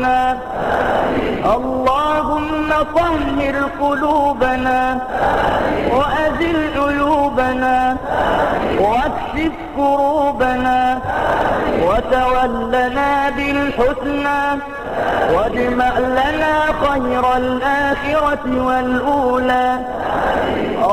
قبورنا. اللهم طهر قلوبنا وأزل عيوبنا واكشف كروبنا وتولنا بالحسنى واجمع لنا خير الآخرة والأولى.